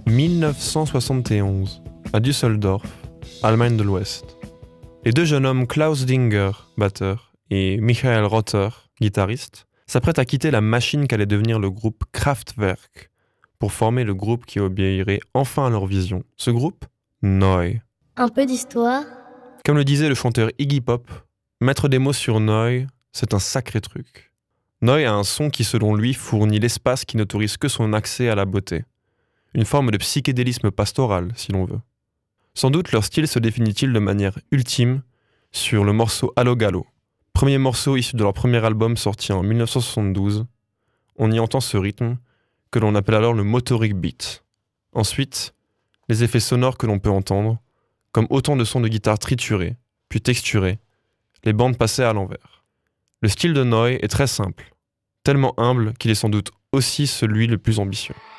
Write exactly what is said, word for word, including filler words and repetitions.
mille neuf cent soixante et onze, à Düsseldorf, Allemagne de l'Ouest. Les deux jeunes hommes Klaus Dinger, batteur, et Michael Rother, guitariste, s'apprêtent à quitter la machine qu'allait devenir le groupe Kraftwerk pour former le groupe qui obéirait enfin à leur vision. Ce groupe, Neu. Un peu d'histoire. Comme le disait le chanteur Iggy Pop, mettre des mots sur Neu, c'est un sacré truc. Neu a un son qui, selon lui, fournit l'espace qui n'autorise que son accès à la beauté. Une forme de psychédélisme pastoral, si l'on veut. Sans doute leur style se définit-il de manière ultime sur le morceau Allo Gallo, premier morceau issu de leur premier album sorti en mille neuf cent soixante-douze. On y entend ce rythme que l'on appelle alors le motoric beat. Ensuite, les effets sonores que l'on peut entendre, comme autant de sons de guitare triturés, puis texturés, les bandes passées à l'envers. Le style de Neu est très simple, tellement humble qu'il est sans doute aussi celui le plus ambitieux.